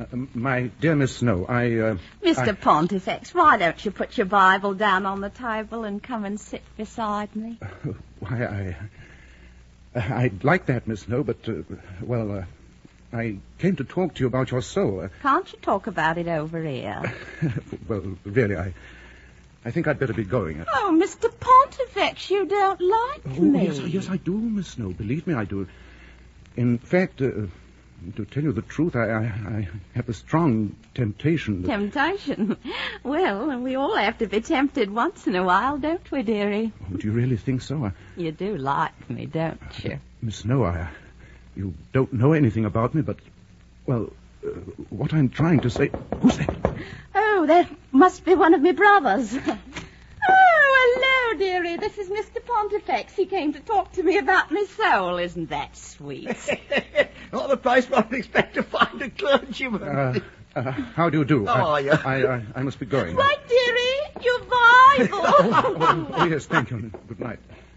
My dear Miss Snow, Mr. Pontifex, why don't you put your Bible down on the table and come and sit beside me? Why, I'd like that, Miss Snow, but, I came to talk to you about your soul. Can't you talk about it over here? Well, really, I think I'd better be going. Oh, Mr. Pontifex, you don't like me. Yes, I do, Miss Snow. Believe me, I do. In fact, to tell you the truth, I have a strong temptation. Temptation? Well, we all have to be tempted once in a while, don't we, dearie? Oh, do you really think so? You do like me, don't you? Miss Snow, you don't know anything about me, but, what I'm trying to say... Who's that? Oh, that must be one of my brothers. Oh, hello, dearie. This is Mr. Pontifex. He came to talk to me about my soul. Isn't that sweet? Not the place where I'd expect to find a clergyman. How do you do? How are you? I must be going. Right, dearie. Your Bible. Oh, yes, thank you. Good night.